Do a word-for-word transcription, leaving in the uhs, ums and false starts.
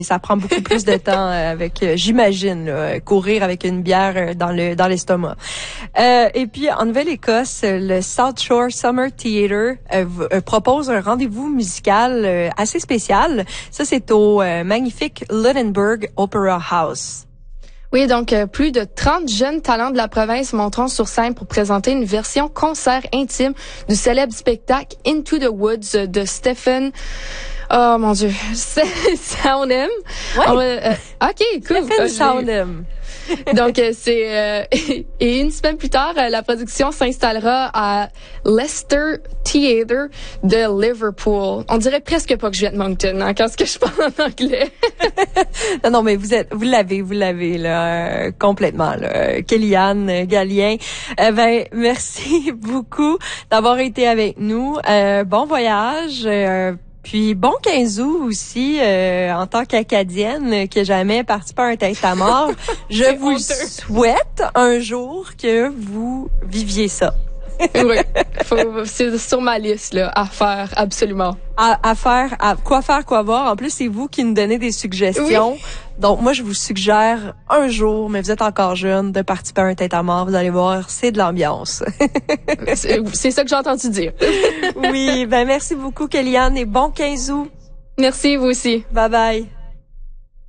Ça prend beaucoup plus de temps avec, euh, j'imagine, là, courir avec une bière dans le dans l'estomac. Euh, et puis en Nouvelle-Écosse, le South Shore Summer Theatre euh, euh, propose un rendez-vous musical euh, assez spécial. Ça, c'est au euh, magnifique Lunenburg Opera House. Oui, donc euh, plus de trente jeunes talents de la province monteront sur scène pour présenter une version concert intime du célèbre spectacle Into the Woods de Stephen. Oh mon Dieu, Soundham. Ouais. On va, euh, ok, cool. Stephen Euh, Soundham. Donc euh, c'est euh, et une semaine plus tard, euh, la production s'installera à Leicester Theatre de Liverpool. On dirait presque pas que je viens de Moncton, hein, quand ce que je parle en anglais. non, non, mais vous êtes, vous l'avez, vous l'avez là euh, complètement là. Kellyanne Gallien. Euh, ben merci beaucoup d'avoir été avec nous. Euh, bon voyage. Euh, Puis bon quinze août aussi, euh, en tant qu'Acadienne qui n'a jamais participé à un tête à mort, je vous honteux. souhaite un jour que vous viviez ça. Oui, faut, c'est sur ma liste là, à faire absolument. À, à faire, à quoi faire, quoi voir. En plus, c'est vous qui nous donnez des suggestions. Oui. Donc moi, je vous suggère un jour, mais vous êtes encore jeune, de participer à un tête à mort. Vous allez voir, c'est de l'ambiance. c'est, c'est ça que j'ai entendu dire. Oui, ben merci beaucoup, Kellyanne, et bon quinze août. Merci, vous aussi. Bye bye.